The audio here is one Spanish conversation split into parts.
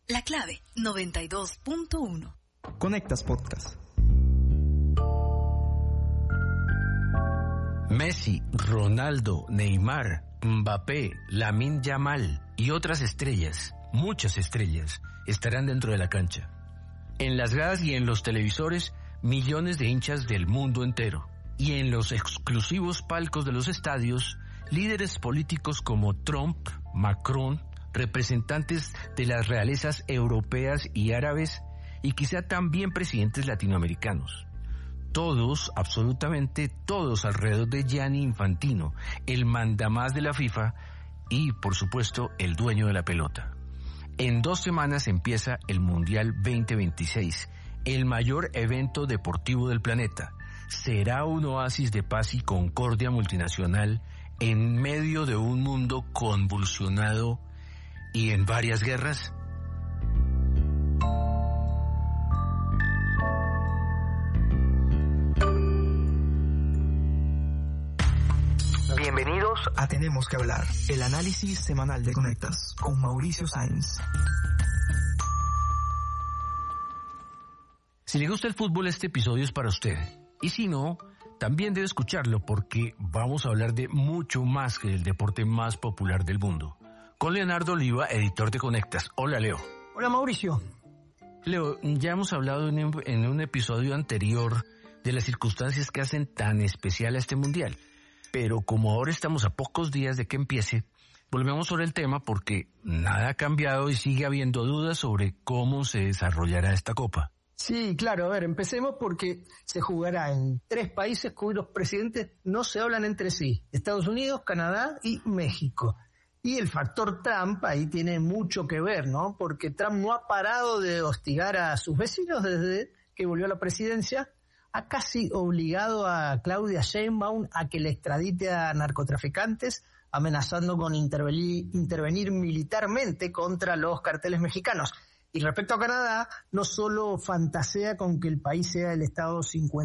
La Clave 92.1. Conectas Podcast. Messi, Ronaldo, Neymar, Mbappé, Lamine Yamal y otras estrellas, muchas estrellas, estarán dentro de la cancha. En las gradas y en los televisores, millones de hinchas del mundo entero. Y en los exclusivos palcos de los estadios, líderes políticos como Trump, Macron, representantes de las realezas europeas y árabes, y quizá también presidentes latinoamericanos. Todos, absolutamente todos, alrededor de Gianni Infantino, el mandamás de la FIFA y, por supuesto, el dueño de la pelota. En 2 semanas empieza el Mundial 2026, el mayor evento deportivo del planeta. ¿Será un oasis de paz y concordia multinacional en medio de un mundo convulsionado y en varias guerras? Bienvenidos a Tenemos que hablar, el análisis semanal de Conectas con Mauricio Sáenz. Si le gusta el fútbol, este episodio es para usted. Y si no, también debe escucharlo porque vamos a hablar de mucho más que el deporte más popular del mundo. Con Leonardo Oliva, editor de Conectas. Hola, Leo. Hola, Mauricio. Leo, ya hemos hablado en un episodio anterior de las circunstancias que hacen tan especial a este mundial. Pero como ahora estamos a pocos días de que empiece, volvemos sobre el tema porque nada ha cambiado y sigue habiendo dudas sobre cómo se desarrollará esta copa. Sí, claro, a ver, empecemos porque se jugará en 3 países cuyos presidentes no se hablan entre sí: Estados Unidos, Canadá y México. Y el factor Trump ahí tiene mucho que ver, ¿no? Porque Trump no ha parado de hostigar a sus vecinos desde que volvió a la presidencia. Ha casi obligado a Claudia Sheinbaum a que le extradite a narcotraficantes, amenazando con intervenir militarmente contra los carteles mexicanos. Y respecto a Canadá, no solo fantasea con que el país sea el estado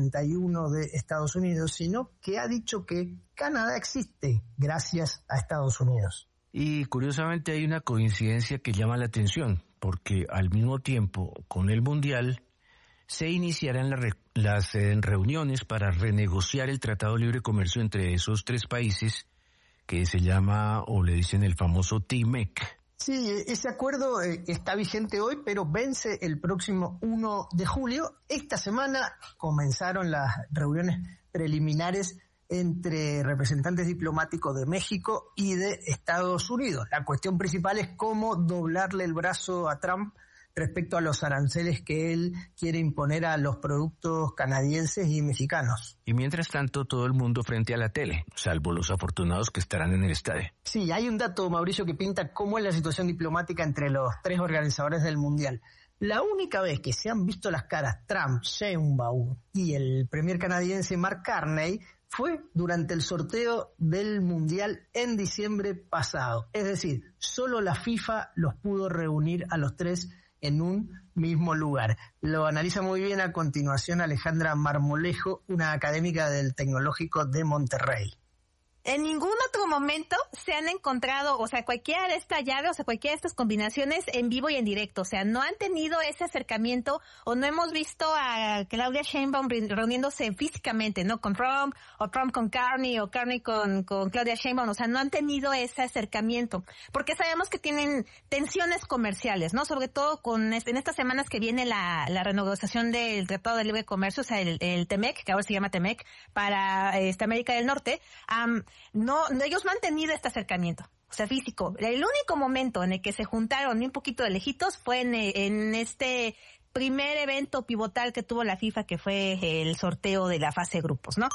51 de Estados Unidos, sino que ha dicho que Canadá existe gracias a Estados Unidos. Y curiosamente hay una coincidencia que llama la atención, porque al mismo tiempo con el Mundial se iniciarán las reuniones para renegociar el Tratado de Libre Comercio entre esos 3 países que se llama, o le dicen, el famoso TMEC. Sí, ese acuerdo está vigente hoy, pero vence el próximo 1 de julio. Esta semana comenzaron las reuniones preliminares entre representantes diplomáticos de México y de Estados Unidos. La cuestión principal es cómo doblarle el brazo a Trump respecto a los aranceles que él quiere imponer a los productos canadienses y mexicanos. Y mientras tanto, todo el mundo frente a la tele, salvo los afortunados que estarán en el estadio. Sí, hay un dato, Mauricio, que pinta cómo es la situación diplomática entre los 3 organizadores del Mundial. La única vez que se han visto las caras Trump, Sheinbaum y el premier canadiense Mark Carney fue durante el sorteo del Mundial en diciembre pasado. Es decir, solo la FIFA los pudo reunir a los 3 en un mismo lugar. Lo analiza muy bien a continuación Alejandra Marmolejo, una académica del Tecnológico de Monterrey. En ningún otro momento se han encontrado, o sea, cualquiera de esta llave, o sea, cualquiera de estas combinaciones en vivo y en directo. O sea, no han tenido ese acercamiento o no hemos visto a Claudia Sheinbaum reuniéndose físicamente, ¿no? Con Trump, o Trump con Carney, o Carney con Claudia Sheinbaum. O sea, no han tenido ese acercamiento. Porque sabemos que tienen tensiones comerciales, ¿no? Sobre todo en estas semanas que viene la renegociación del Tratado de Libre Comercio, o sea, el TMEC, que ahora se llama TMEC, para América del Norte. Ellos no han tenido este acercamiento, o sea, físico. El único momento en el que se juntaron un poquito de lejitos fue en este primer evento pivotal que tuvo la FIFA, que fue el sorteo de la fase de grupos, ¿no?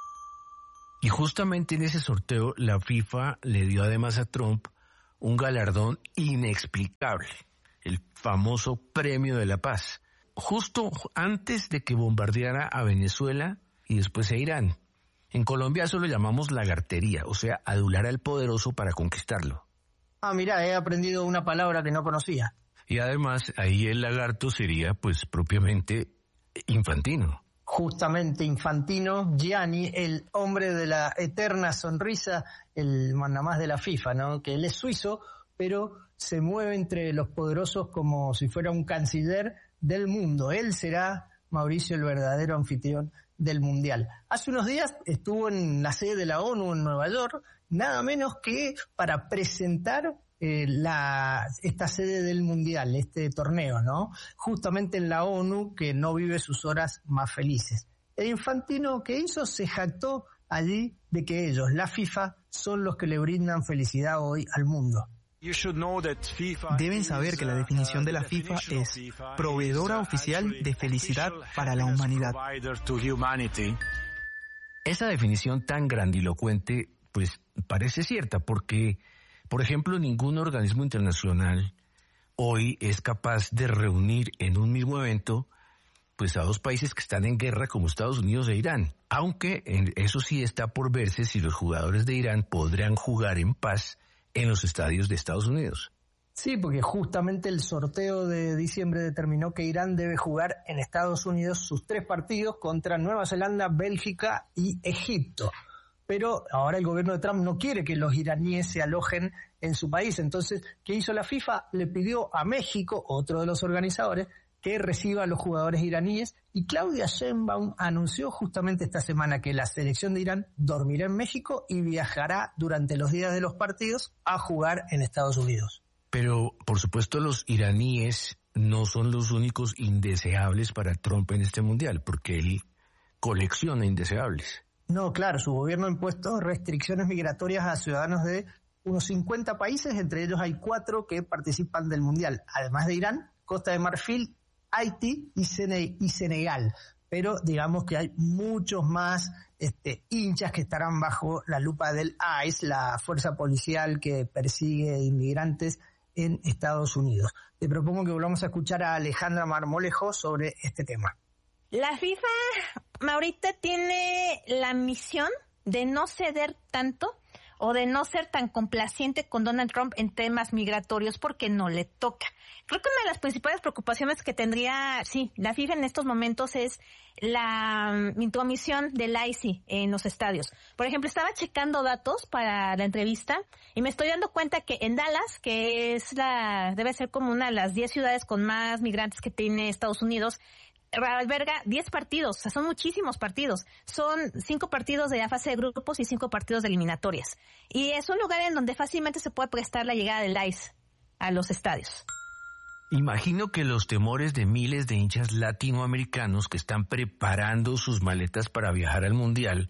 Y justamente en ese sorteo, la FIFA le dio además a Trump un galardón inexplicable, el famoso Premio de la Paz, justo antes de que bombardeara a Venezuela y después a Irán. En Colombia eso lo llamamos lagartería, o sea, adular al poderoso para conquistarlo. Ah, mira, he aprendido una palabra que no conocía. Y además, ahí el lagarto sería, pues, propiamente Infantino. Justamente Infantino, Gianni, el hombre de la eterna sonrisa, el mandamás de la FIFA, ¿no? Que él es suizo, pero se mueve entre los poderosos como si fuera un canciller del mundo. Él será, Mauricio, el verdadero anfitrión del Mundial. Hace unos días estuvo en la sede de la ONU en Nueva York, nada menos que para presentar esta sede del Mundial, este torneo, ¿no? Justamente en la ONU, que no vive sus horas más felices. El Infantino, ¿qué hizo? Se jactó allí de que ellos, la FIFA, son los que le brindan felicidad hoy al mundo. Deben saber que la definición de la FIFA es proveedora oficial de felicidad para la humanidad. Esa definición tan grandilocuente, pues parece cierta, porque, por ejemplo, ningún organismo internacional hoy es capaz de reunir en un mismo evento pues a dos países que están en guerra como Estados Unidos e Irán, aunque eso sí está por verse si los jugadores de Irán podrán jugar en paz en los estadios de Estados Unidos. Sí, porque justamente el sorteo de diciembre determinó que Irán debe jugar en Estados Unidos sus 3 partidos contra Nueva Zelanda, Bélgica y Egipto. Pero ahora el gobierno de Trump no quiere que los iraníes se alojen en su país. Entonces, ¿qué hizo la FIFA? Le pidió a México, otro de los organizadores, que reciba a los jugadores iraníes. Y Claudia Sheinbaum anunció justamente esta semana que la selección de Irán dormirá en México y viajará durante los días de los partidos a jugar en Estados Unidos. Pero, por supuesto, los iraníes no son los únicos indeseables para Trump en este mundial, porque él colecciona indeseables. No, claro, su gobierno ha impuesto restricciones migratorias a ciudadanos de unos 50 países, entre ellos hay 4 que participan del Mundial, además de Irán, Costa de Marfil, Haití y Senegal. Pero digamos que hay muchos más hinchas que estarán bajo la lupa del ICE, la fuerza policial que persigue inmigrantes en Estados Unidos. Te propongo que volvamos a escuchar a Alejandra Marmolejo sobre este tema. La FIFA ahorita tiene la misión de no ceder tanto o de no ser tan complaciente con Donald Trump en temas migratorios porque no le toca. Creo que una de las principales preocupaciones que tendría, la FIFA en estos momentos es la intromisión del ICE en los estadios. Por ejemplo, estaba checando datos para la entrevista y me estoy dando cuenta que en Dallas, que es debe ser como una de las 10 ciudades con más migrantes que tiene Estados Unidos, alberga 10 partidos, o sea, son muchísimos partidos. Son 5 partidos de la fase de grupos y 5 partidos de eliminatorias. Y es un lugar en donde fácilmente se puede prestar la llegada del ICE a los estadios. Imagino que los temores de miles de hinchas latinoamericanos que están preparando sus maletas para viajar al Mundial,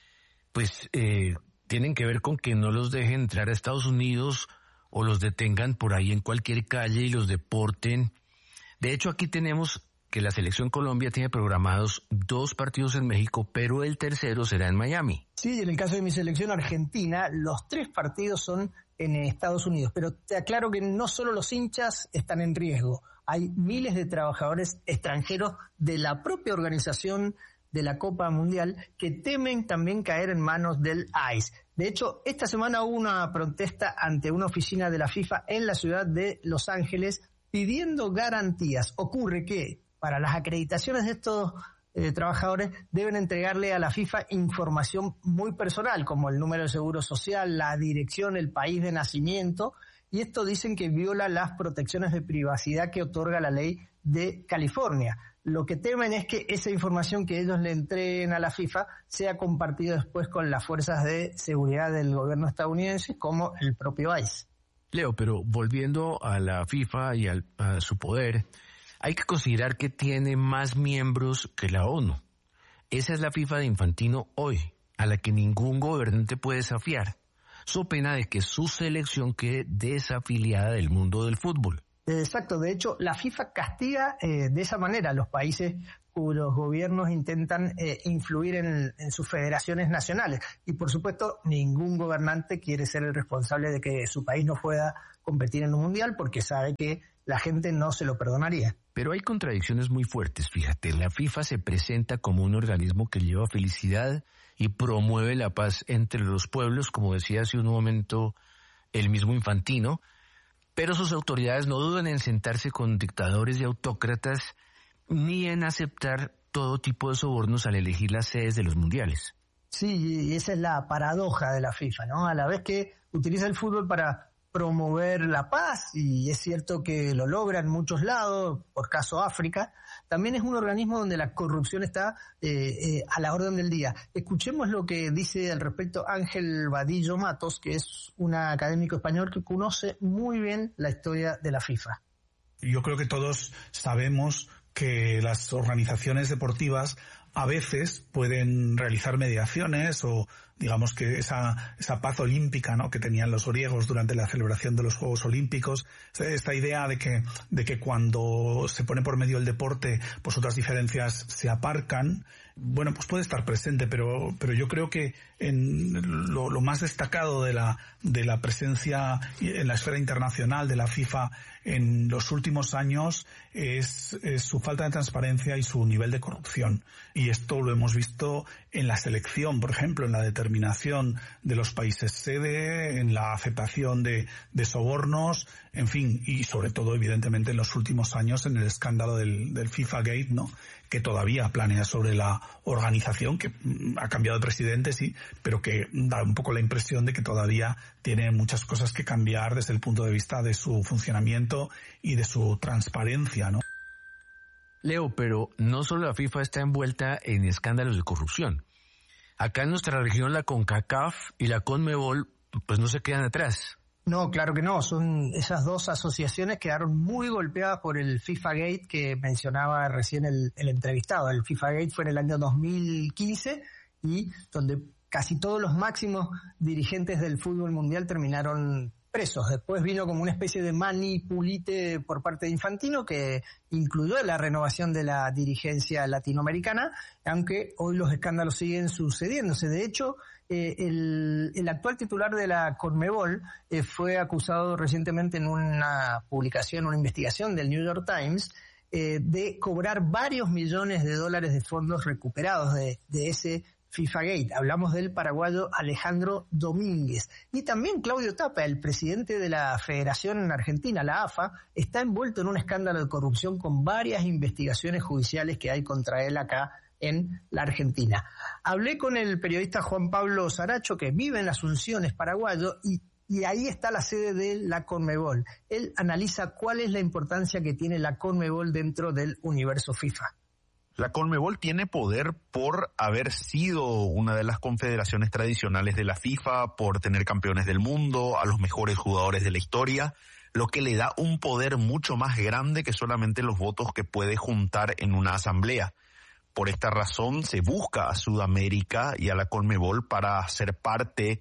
pues tienen que ver con que no los dejen entrar a Estados Unidos o los detengan por ahí en cualquier calle y los deporten. De hecho, aquí tenemos que la Selección Colombia tiene programados 2 partidos en México, pero el tercero será en Miami. Sí, en el caso de mi selección argentina, los 3 partidos son en Estados Unidos, pero te aclaro que no solo los hinchas están en riesgo, hay miles de trabajadores extranjeros de la propia organización de la Copa Mundial que temen también caer en manos del ICE. De hecho, esta semana hubo una protesta ante una oficina de la FIFA en la ciudad de Los Ángeles pidiendo garantías. Ocurre que para las acreditaciones de estos trabajadores deben entregarle a la FIFA información muy personal, como el número de seguro social, la dirección, el país de nacimiento, y esto dicen que viola las protecciones de privacidad que otorga la ley de California. Lo que temen es que esa información que ellos le entreguen a la FIFA sea compartida después con las fuerzas de seguridad del gobierno estadounidense, como el propio ICE. Leo, pero volviendo a la FIFA y a su poder, hay que considerar que tiene más miembros que la ONU. Esa es la FIFA de Infantino hoy, a la que ningún gobernante puede desafiar, so pena de que su selección quede desafiliada del mundo del fútbol. Exacto, de hecho la FIFA castiga de esa manera a los países cuyos gobiernos intentan influir en sus federaciones nacionales. Y por supuesto ningún gobernante quiere ser el responsable de que su país no pueda competir en un mundial porque sabe que la gente no se lo perdonaría. Pero hay contradicciones muy fuertes, fíjate. La FIFA se presenta como un organismo que lleva felicidad y promueve la paz entre los pueblos, como decía hace un momento el mismo Infantino, pero sus autoridades no dudan en sentarse con dictadores y autócratas ni en aceptar todo tipo de sobornos al elegir las sedes de los mundiales. Sí, y esa es la paradoja de la FIFA, ¿no? A la vez que utiliza el fútbol para promover la paz, y es cierto que lo logra en muchos lados, por caso África. También es un organismo donde la corrupción está a la orden del día. Escuchemos lo que dice al respecto Ángel Vadillo Matos, que es un académico español que conoce muy bien la historia de la FIFA. Yo creo que todos sabemos que las organizaciones deportivas a veces pueden realizar mediaciones o digamos que esa paz olímpica, ¿no?, que tenían los griegos durante la celebración de los Juegos Olímpicos, esta idea de que cuando se pone por medio el deporte, pues otras diferencias se aparcan. Bueno, pues puede estar presente, pero yo creo que en lo más destacado de la presencia en la esfera internacional de la FIFA en los últimos años es su falta de transparencia y su nivel de corrupción. Y esto lo hemos visto en la selección, por ejemplo, en la determinación de los países sede, en la aceptación de sobornos, en fin, y sobre todo, evidentemente, en los últimos años en el escándalo del FIFA Gate, ¿no?, que todavía planea sobre la organización, que ha cambiado de presidente, sí, pero que da un poco la impresión de que todavía tiene muchas cosas que cambiar desde el punto de vista de su funcionamiento y de su transparencia, ¿no? Leo, pero no solo la FIFA está envuelta en escándalos de corrupción. Acá en nuestra región la CONCACAF y la CONMEBOL pues no se quedan atrás. No, claro que no. Son esas dos asociaciones quedaron muy golpeadas por el FIFA Gate que mencionaba recién el entrevistado. El FIFA Gate fue en el año 2015 y donde casi todos los máximos dirigentes del fútbol mundial terminaron presos. Después vino como una especie de manipulite por parte de Infantino que incluyó la renovación de la dirigencia latinoamericana, aunque hoy los escándalos siguen sucediéndose. De hecho, el actual titular de la CONMEBOL fue acusado recientemente en una publicación, una investigación del New York Times, de cobrar varios millones de dólares de fondos recuperados de ese FIFA Gate. Hablamos del paraguayo Alejandro Domínguez. Y también Claudio Tapa, el presidente de la Federación en Argentina, la AFA, está envuelto en un escándalo de corrupción con varias investigaciones judiciales que hay contra él acá en la Argentina. Hablé con el periodista Juan Pablo Saracho, que vive en Asunción, es paraguayo, y ahí está la sede de la CONMEBOL. Él analiza cuál es la importancia que tiene la CONMEBOL dentro del universo FIFA. La CONMEBOL tiene poder por haber sido una de las confederaciones tradicionales de la FIFA, por tener campeones del mundo, a los mejores jugadores de la historia, lo que le da un poder mucho más grande que solamente los votos que puede juntar en una asamblea. Por esta razón se busca a Sudamérica y a la CONMEBOL para ser parte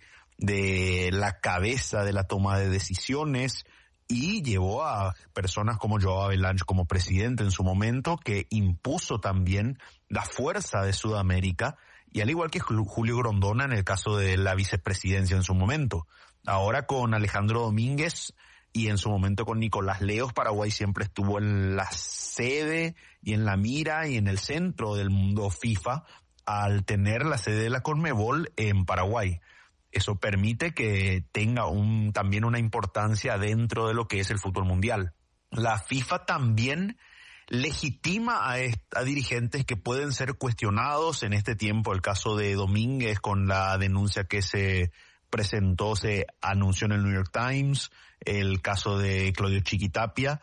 de la cabeza de la toma de decisiones, y llevó a personas como Joao Havelange como presidente en su momento, que impuso también la fuerza de Sudamérica, y al igual que Julio Grondona en el caso de la vicepresidencia en su momento. Ahora con Alejandro Domínguez y en su momento con Nicolás Leos, Paraguay siempre estuvo en la sede y en la mira y en el centro del mundo FIFA al tener la sede de la CONMEBOL en Paraguay. Eso permite que tenga también una importancia dentro de lo que es el fútbol mundial. La FIFA también legitima a dirigentes que pueden ser cuestionados en este tiempo. El caso de Domínguez con la denuncia que se presentó, se anunció en el New York Times, el caso de Claudio Chiquitapia,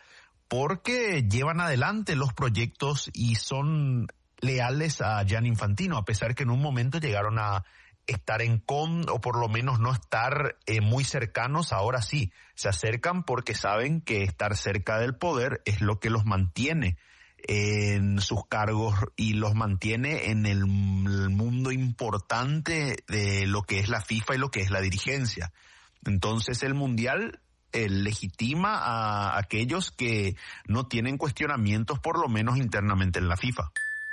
porque llevan adelante los proyectos y son leales a Gianni Infantino, a pesar que en un momento llegaron a estar o por lo menos no estar muy cercanos. Ahora sí, se acercan porque saben que estar cerca del poder es lo que los mantiene en sus cargos y los mantiene en el mundo importante de lo que es la FIFA y lo que es la dirigencia. Entonces el Mundial legitima a aquellos que no tienen cuestionamientos, por lo menos internamente en la FIFA.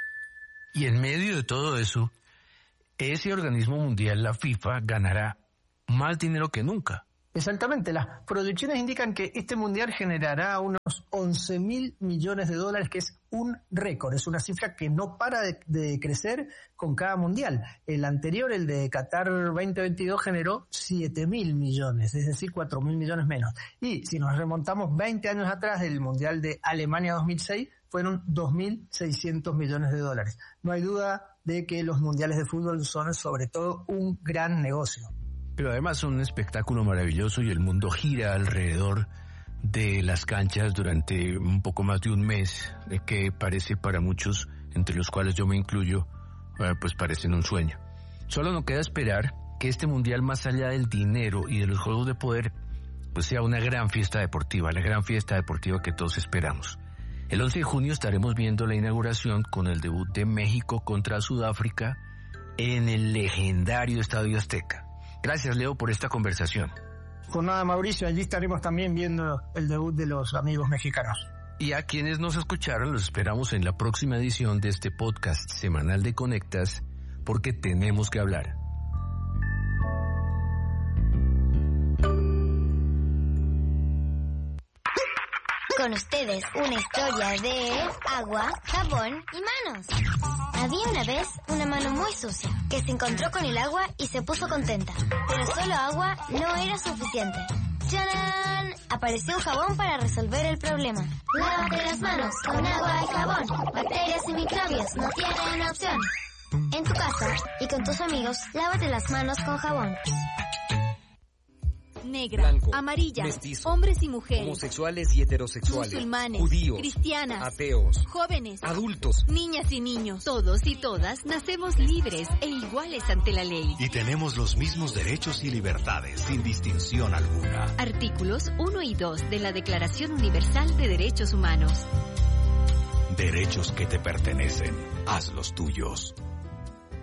Y en medio de todo eso, ese organismo mundial, la FIFA, ganará más dinero que nunca. Exactamente, las proyecciones indican que este mundial generará unos 11.000 millones de dólares, que es un récord, es una cifra que no para de crecer con cada mundial. El anterior, el de Qatar 2022, generó 7.000 millones, es decir, 4.000 millones menos. Y si nos remontamos 20 años atrás, del mundial de Alemania 2006, fueron 2.600 millones de dólares. No hay duda de que los mundiales de fútbol son sobre todo un gran negocio. Pero además son un espectáculo maravilloso y el mundo gira alrededor de las canchas durante un poco más de un mes, que parece para muchos, entre los cuales yo me incluyo, pues parecen un sueño. Solo nos queda esperar que este mundial, más allá del dinero y de los juegos de poder, pues sea una gran fiesta deportiva, la gran fiesta deportiva que todos esperamos. El 11 de junio estaremos viendo la inauguración con el debut de México contra Sudáfrica en el legendario Estadio Azteca. Gracias, Leo, por esta conversación. Pues nada, Mauricio, allí estaremos también viendo el debut de los amigos mexicanos. Y a quienes nos escucharon, los esperamos en la próxima edición de este podcast semanal de Conectas, porque tenemos que hablar. Con ustedes, una historia de agua, jabón y manos. Había una vez una mano muy sucia que se encontró con el agua y se puso contenta. Pero solo agua no era suficiente. ¡Tarán! Apareció un jabón para resolver el problema. Lávate las manos con agua y jabón. Bacterias y microbios no tienen opción. En tu casa y con tus amigos, lávate las manos con jabón. Negra, blanco, amarilla, mestizo, hombres y mujeres, homosexuales y heterosexuales, musulmanes, judíos, cristianas, ateos, jóvenes, adultos, niñas y niños. Todos y todas nacemos libres e iguales ante la ley. Y tenemos los mismos derechos y libertades, sin distinción alguna. Artículos 1 y 2 de la Declaración Universal de Derechos Humanos. Derechos que te pertenecen. Hazlos tuyos.